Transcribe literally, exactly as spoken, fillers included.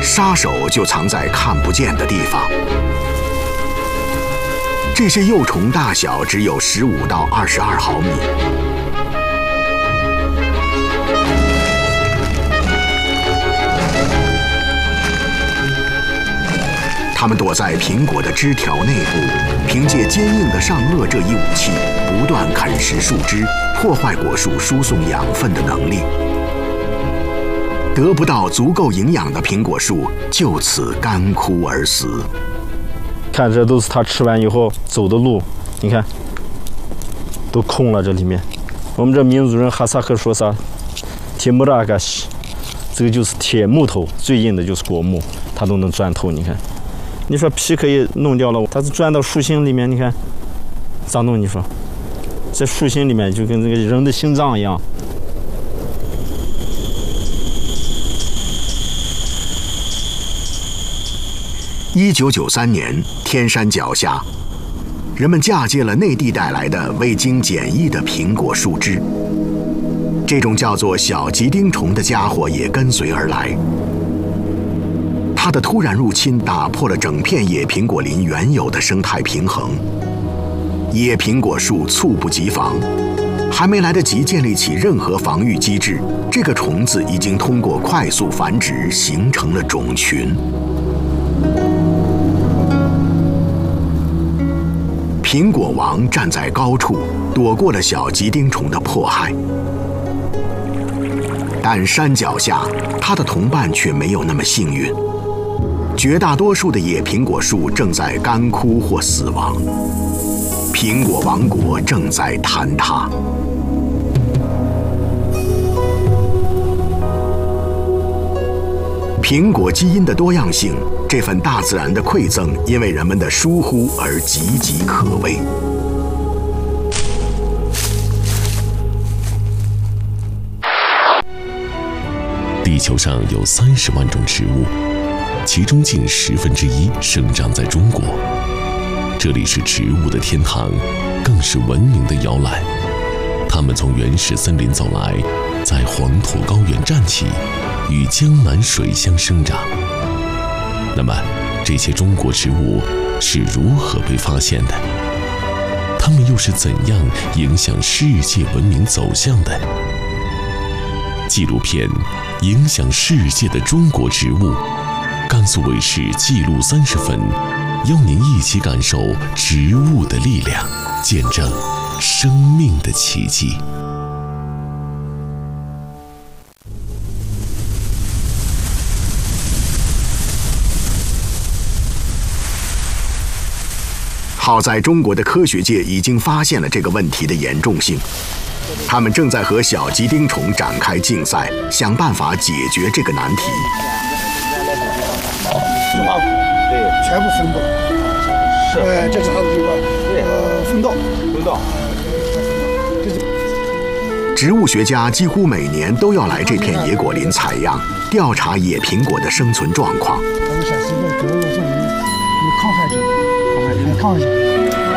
杀手就藏在看不见的地方。这些幼虫大小只有十五到二十二毫米。它们躲在苹果的枝条内部，凭借坚硬的上颚这一武器，不断啃食树枝，破坏果树输送养分的能力。得不到足够营养的苹果树就此干枯而死。 看，这都是它吃完以后走的路，你看，都空了。这里面，我们这民族人哈萨克说啥？铁木拉嘎西，这个就是铁木头，最硬的就是果木，它都能钻透。你看。你说皮可以弄掉了，它是钻到树心里面，你看咋弄？你说在树心里面就跟这个人的心脏一样。 一九九三年，天山脚下，人们嫁接了内地带来的未经检疫的苹果树枝，这种叫做小吉丁虫的家伙也跟随而来。它的突然入侵打破了整片野苹果林原有的生态平衡，野苹果树猝不及防，还没来得及建立起任何防御机制，这个虫子已经通过快速繁殖形成了种群。苹果王站在高处，躲过了小吉丁虫的迫害，但山脚下，它的同伴却没有那么幸运。绝大多数的野苹果树正在干枯或死亡，苹果王国正在坍塌。苹果基因的多样性，这份大自然的馈赠，因为人们的疏忽而岌岌可危。 地球上有三十万种植物。其中近十分之一生长在中国，这里是植物的天堂，更是文明的摇篮。它们从原始森林走来，在黄土高原站起，与江南水乡生长。那么，这些中国植物是如何被发现的？它们又是怎样影响世界文明走向的？纪录片《影响世界的中国植物》。甘肃卫视纪录三十分，邀您一起感受植物的力量，见证生命的奇迹。 好在中国的科学界已经发现了这个问题的严重性，他们正在和小吉丁虫展开竞赛，想办法解决这个难题。 对，全部分到，是，呃，这是它的这个呃分道，分道。 植物学家几乎每年都要来这片野果林采样，调查野苹果的生存状况。 我们显示一个植物上有抗害者，抗害者，抗害者。